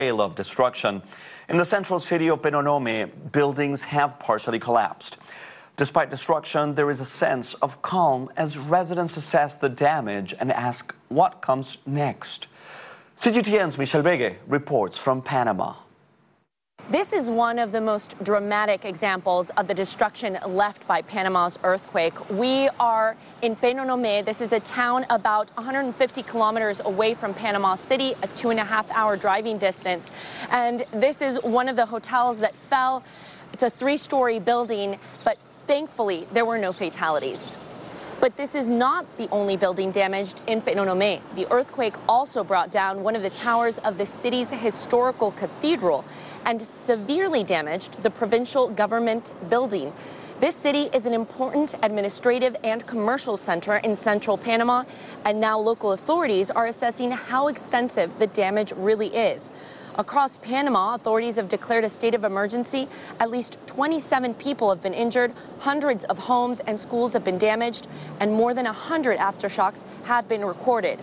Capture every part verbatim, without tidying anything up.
trail of destruction. In the central city of Penonomé, buildings have partially collapsed. Despite destruction, there is a sense of calm as residents assess the damage and ask what comes next. C G T N's Michelle Begue reports from Panama. This is one of the most dramatic examples of the destruction left by Panama's earthquake. We are in Penonomé. This is a town about one hundred fifty kilometers away from Panama City, a two and a half hour driving distance. And this is one of the hotels that fell. It's a three-story building, but thankfully there were no fatalities. But this is not the only building damaged in Penonomé. The earthquake also brought down one of the towers of the city's historical cathedral and severely damaged the provincial government building. This city is an important administrative and commercial center in central Panama, and now local authorities are assessing how extensive the damage really is. Across Panama, authorities have declared a state of emergency. At least twenty-seven people have been injured, hundreds of homes and schools have been damaged, and more than one hundred aftershocks have been recorded.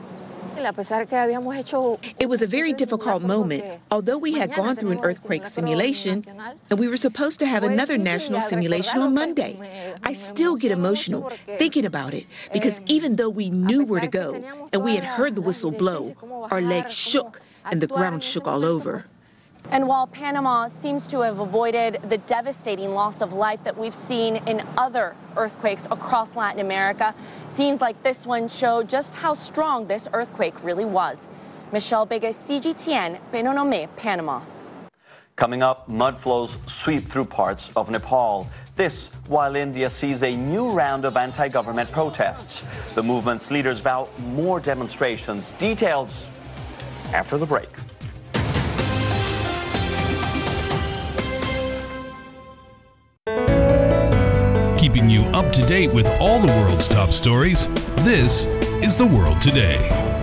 It was a very difficult moment. Although we had gone through an earthquake simulation, and we were supposed to have another national simulation on Monday, I still get emotional thinking about it, because even though we knew where to go and we had heard the whistle blow, our legs shook and the ground shook all over. And while Panama seems to have avoided the devastating loss of life that we've seen in other earthquakes across Latin America, scenes like this one show just how strong this earthquake really was. Michelle Begue, C G T N, Penonomé, Panama. Coming up, mud flows sweep through parts of Nepal. This while India sees a new round of anti-government protests. The movement's leaders vow more demonstrations. Details after the break. Keeping you up to date with all the world's top stories, this is The World Today.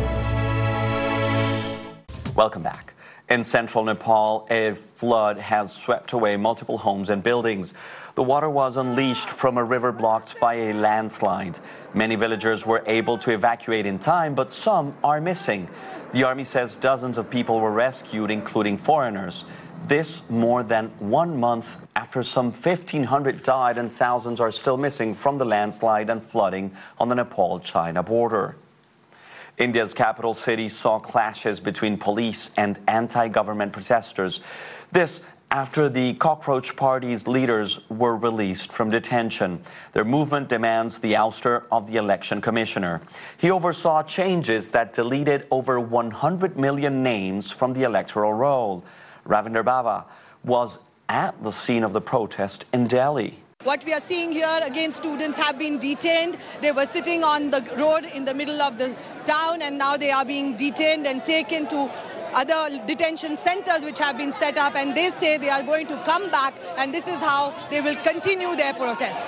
Welcome back. In central Nepal, a flood has swept away multiple homes and buildings. The water was unleashed from a river blocked by a landslide. Many villagers were able to evacuate in time, but some are missing. The army says dozens of people were rescued, including foreigners. This more than one month after some fifteen hundred died and thousands are still missing from the landslide and flooding on the Nepal-China border. India's capital city saw clashes between police and anti-government protesters. This after the Cockroach Party's leaders were released from detention. Their movement demands the ouster of the election commissioner. He oversaw changes that deleted over one hundred million names from the electoral roll. Ravinder Baba was at the scene of the protest in Delhi. What we are seeing here, again, students have been detained. They were sitting on the road in the middle of the town, and now they are being detained and taken to other detention centers which have been set up, and they say they are going to come back, and this is how they will continue their protests.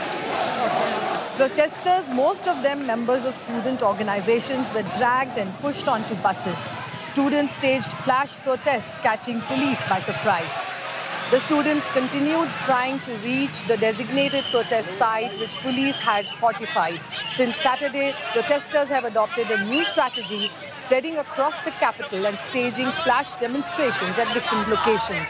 Protesters, most of them members of student organizations, were dragged and pushed onto buses. Students staged flash protests, catching police by surprise. The students continued trying to reach the designated protest site, which police had fortified. Since Saturday, protesters have adopted a new strategy, spreading across the capital and staging flash demonstrations at different locations.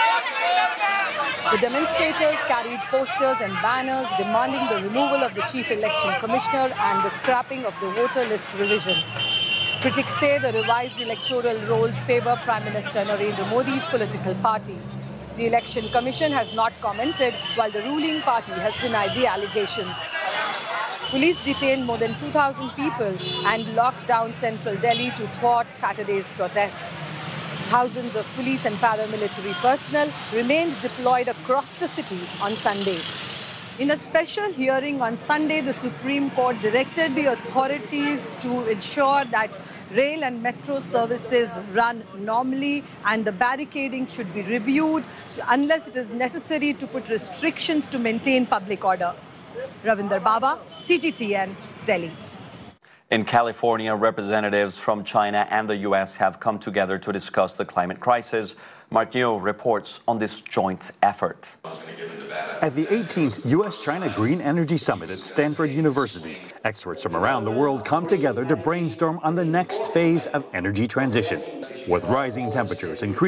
The demonstrators carried posters and banners demanding the removal of the chief election commissioner and the scrapping of the voter list revision. Critics say the revised electoral rolls favor Prime Minister Narendra Modi's political party. The Election Commission has not commented, while the ruling party has denied the allegations. Police detained more than two thousand people and locked down central Delhi to thwart Saturday's protest. Thousands of police and paramilitary personnel remained deployed across the city on Sunday. In a special hearing on Sunday, the Supreme Court directed the authorities to ensure that rail and metro services run normally and the barricading should be reviewed unless it is necessary to put restrictions to maintain public order. Ravinder Baba, C G T N, Delhi. In California, representatives from China and the U S have come together to discuss the climate crisis. Mark Neo reports on this joint effort. At the eighteenth U S China Green Energy Summit at Stanford University, experts from around the world come together to brainstorm on the next phase of energy transition. With rising temperatures, increasing